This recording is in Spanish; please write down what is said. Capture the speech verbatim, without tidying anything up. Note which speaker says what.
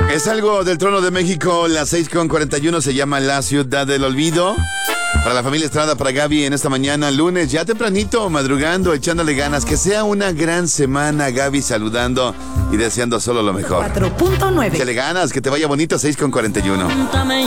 Speaker 1: Es algo del Trono de México, las seis con cuarenta y uno, se llama La Ciudad del Olvido. Para la familia Estrada, para Gaby en esta mañana, lunes, ya tempranito, madrugando, echándole ganas. Que sea una gran semana, Gaby, saludando y deseando solo lo mejor.
Speaker 2: cuatro punto nueve.
Speaker 1: Échale ganas, que te vaya bonito, seis con cuarenta y uno.